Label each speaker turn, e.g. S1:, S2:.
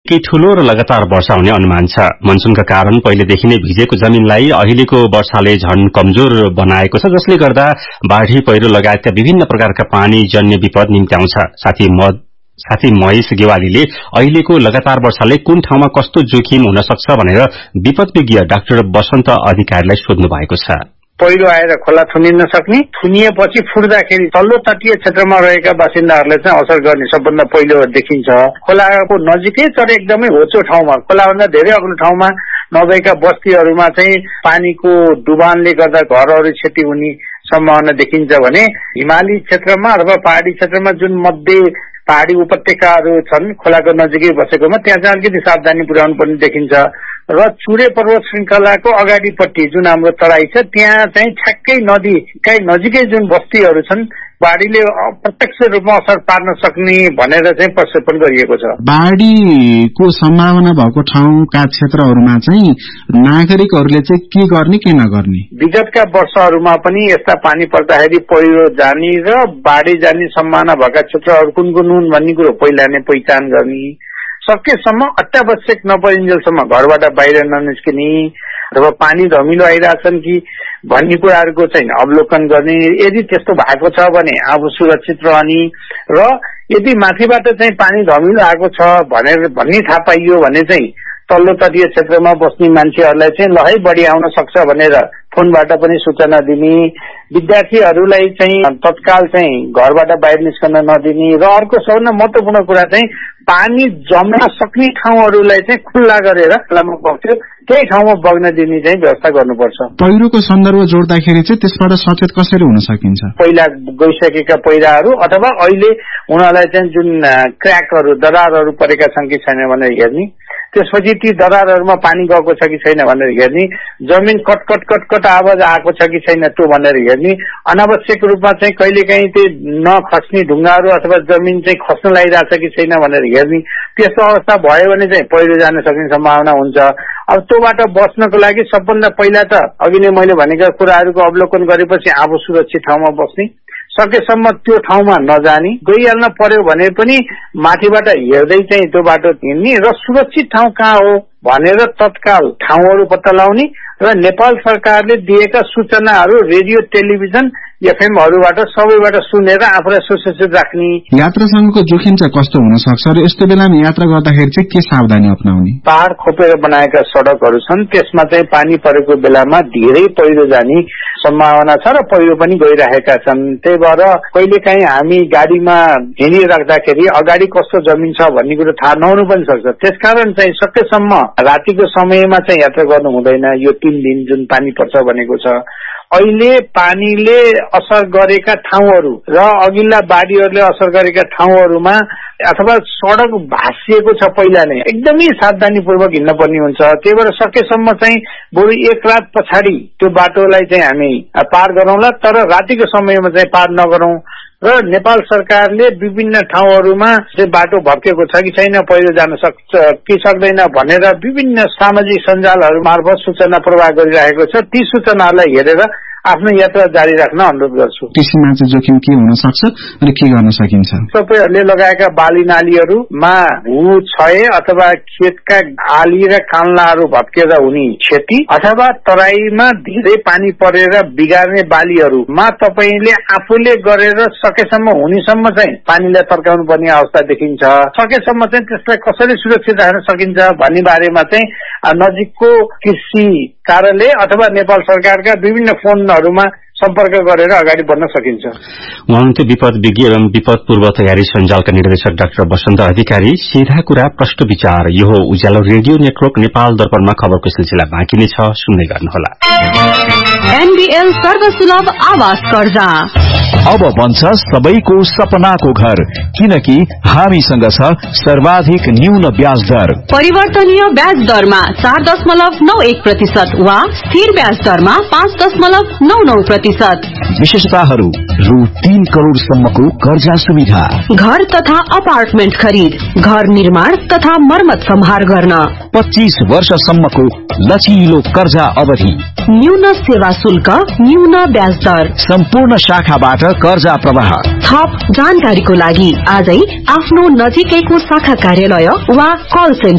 S1: निकै ठूलो र लगातार वर्षा हुने अनुमान छ। मनसूनका कारण पहिलेदेखि नै भिजेको जमिनलाई अहिलेको वर्षाले झन कमजोर बनाएको छ, जसले गर्दा बाढ़ी पहिरो लगायतका विभिन्न प्रकारका पानी जन्य विपद निम्त्याउँछ। साथै महेश गेवालीले अहिलेको लगातार वर्षाले कुन ठाउँमा कस्तो जोखिम हुन सक्छ भनेर विपद विज्ञ डाक्टर बसन्त अधिकारीलाई सोध्नु भएको छ।
S2: पहिरो आएर खोला थुनिन सक्ने, थुनिएपछि फुट्दाखेरि तल्लो तटीय क्षेत्रमा रहेका बासिन्दाहरूले चाहिँ असर गर्ने सबभन्दा पहिलो देखिन्छ। खोलाको नजिकै तर एकदमै होचो ठाउँमा, खोलाभन्दा धेरै अग्लो ठाउँमा नभएका बस्तीहरूमा चाहिँ पानीको डुबानले गर्दा घरहरू क्षति हुने सम्भावना देखिन्छ भने हिमाली क्षेत्रमा अथवा पहाडी क्षेत्रमा जुन मध्य पहाडी उपत्यकाहरू छन् खोलाको नजिकै बसेकोमा त्यहाँ चाहिँ अलिकति सावधानी पुर्याउनु पर्ने देखिन्छ। र चुरे पर्वत श्रृङ्खलाको अगाडिपट्टि जुन हाम्रो तराई छ त्यहाँ चाहिँ ठ्याक्कै नदीकै नजिकै जुन बस्तीहरू छन् बाढीले प्रत्यक्ष रूपमा असर पार्न सक्ने भनेर चाहिँ प्रक्षेपण गरिएको छ।
S3: बाढीको सम्भावना भएको ठाउँका क्षेत्रहरूमा चाहिँ नागरिकहरूले चाहिँ के गर्ने के नगर्ने?
S2: विगतका वर्षहरूमा पनि यस्ता पानी पर्दाखेरि पहिरो जाने र बाढी जाने सम्भावना भएका क्षेत्रहरू कुन कुन हुन् भन्ने कुरो पहिला नै पहिचान गर्ने, सकेसम्म अत्यावश्यक नपरिन्जेलसम्म घरबाट बाहिर ननिस्किने अथवा पानी धमिलो आइरहेछन् कि भन्ने कुराहरूको चाहिँ अवलोकन गर्ने। यदि त्यस्तो भएको छ भने आफू सुरक्षित रहने र यदि माथिबाट चाहिँ पानी धमिलो आएको छ भनेर भन्ने थाहा पाइयो भने चाहिँ तल्लो तटीय क्षेत्रमा बस्ने मान्छेहरूलाई चाहिँ लहै बढी आउन सक्छ भनेर फोनबाट पनि सूचना दिने, विद्यार्थीहरूलाई चाहिँ तत्काल चाहिँ घरबाट बाहिर निस्कन नदिने र अर्को सबभन्दा महत्वपूर्ण कुरा चाहिँ पानी जम्न सक्ने ठाउँहरूलाई चाहिँ खुल्ला गरेर खोलामा बग्थ्यो त्यही ठाउँमा बग्न दिने चाहिँ व्यवस्था गर्नुपर्छ।
S3: पहिरोको सन्दर्भ जोड्दाखेरि चाहिँ त्यसबाट सचेत कसरी हुन सकिन्छ?
S2: पहिला गइसकेका पहिराहरू अथवा अहिले उनीहरूलाई चाहिँ जुन क्र्याकहरू दरारहरू परेका छन् कि छैन भनेर हेर्ने, त्यसपछि ती दरारहरूमा पानी गएको छ कि छैन भनेर हेर्ने, जमिन कटकट कटकट आवाज आएको छ कि छैन त्यो भनेर हेर्ने, अनावश्यक रूपमा चाहिँ कहिलेकाहीँ त्यो नखस्ने ढुङ्गाहरू अथवा जमिन चाहिँ खस्न लागिरहेछ कि छैन भनेर हेर्ने। त्यस्तो अवस्था भयो भने चाहिँ पहिरो जान सक्ने सम्भावना हुन्छ। अब त्योबाट बच्नको लागि सबभन्दा पहिला त अघि नै मैले भनेका कुराहरूको अवलोकन गरेपछि आफू सुरक्षित ठाउँमा बस्ने, सकेसम्म त्यो ठाउँमा नजाने, गइहाल्न पर्यो भने पनि माथिबाट हेर्दै चाहिँ त्यो बाटो हिँड्ने र सुरक्षित ठाउँ कहाँ हो भनेर तत्काल ठाउँहरू पत्ता लगाउने र नेपाल सरकारले दिएका सूचनाहरू रेडियो टेलिभिजन एफएमहरूबाट सबैबाट सुनेर आफूलाई सुरक्षित राख्ने।
S3: यात्रासँगको जोखिम चाहिँ कस्तो हुन सक्छ र यस्तो बेलामा यात्रा गर्दाखेरि चाहिँ के सावधानी अपनाउने?
S2: पहाड़ खोपेर बनाएका सड़कहरू छन्, त्यसमा चाहिँ पानी परेको बेलामा धेरै पहिरो जाने सम्भावना छ र पहिरो पनि गइरहेका छन्। त्यही भएर कहिलेकाहीँ हामी गाडीमा हिँडिराख्दाखेरि अगाडि कस्तो जमिन छ भन्ने कुरो थाहा नहुनु पनि सक्छ। त्यसकारण चाहिँ सकेसम्म रातिको समयमा चाहिँ यात्रा गर्नु हुँदैन। यो 3 दिन जुन पानी पर्छ भनेको छ, अहिले पानीले असर गरेका ठाउँहरू र अघिल्ला बाढीहरूले असर गरेका ठाउँहरूमा अथवा सड़क भाँसिएको छ पहिला नै एकदमै सावधानीपूर्वक हिँड्न पर्ने हुन्छ। त्यही भएर सकेसम्म चाहिँ बरु एक रात पछाडि त्यो बाटोलाई चाहिँ हामी पार गरौँला, तर रातिको समयमा चाहिँ पार नगरौं। र नेपाल सरकारले विभिन्न ठाउँहरूमा चाहिँ बाटो भत्केको छ कि छैन, पहिरो जान सक्छ कि सक्दैन भनेर विभिन्न सामाजिक सञ्जालहरू मार्फत सूचना प्रवाह गरिरहेको छ। ती सूचनाहरूलाई हेरेर आफ्नो यात्रा जारी राख्न अनुरोध गर्छु।
S3: कृषिमा चाहिँ जोखिम के हुन सक्छ अनि के गर्न सकिन्छ?
S2: सबैहरूले लगाएका बाली नालीहरूमा भू क्षय अथवा खेतका आली र कान्लाहरू भत्केर हुने क्षति अथवा तराईमा धेरै पानी परेर बिगार्ने बालीहरूमा तपाईले आफूले गरेर सकेसम्म हुनेसम्म चाहिँ पानीलाई तर्काउनु पर्ने अवस्था देखिन्छ। सकेसम्म चाहिँ त्यसलाई कसरी सुरक्षित राख्न सकिन्छ भन्ने बारेमा चाहिँ नजिकको कृषि कार्यालय अथवा नेपाल सरकारका विभिन्न फोनहरूमा सम्पर्क गरेर अगाडि बढ्न सकिन्छ।
S1: उहाँले विपद विज्ञ एवं विपद पूर्व तयारी सञ्जालका निर्देशक डाक्टर बसन्त अधिकारी। सीधा कुरा प्रश्न विचार, यो हो उज्यालो रेडियो नेटवर्क नेपाल दर्पणमा खबरको सिलसिला बाँकी नै छ, सुन्दै गर्नुहोला।
S4: एनबीएल सर्वसुलभ आवास कर्जा
S5: अब बन्छ सबैको सपनाको घर, किनकि हामीसँग छ सर्वाधिक न्यून ब्याज दर।
S4: परिवर्तनीय ब्याज दरमा 4.91% वा स्थिर ब्याज दरमा 5.99%।
S5: विशेषताहरू रु 3 करोड़सम्मको कर्जा सुविधा,
S4: घर तथा अपार्टमेन्ट खरिद, घर निर्माण तथा मर्मत सम्हार गर्न,
S5: 25 वर्षसम्मको लचिलो कर्जा अवधि,
S4: न्यून सेवा शुल्क, न्यून ब्याज दर,
S5: सम्पूर्ण शाखाबाट कर्जा प्रवाह।
S4: थप जानकारीको लागि आजै आफ्नो नजिकैको शाखा कार्यालय वा कल सेन्टर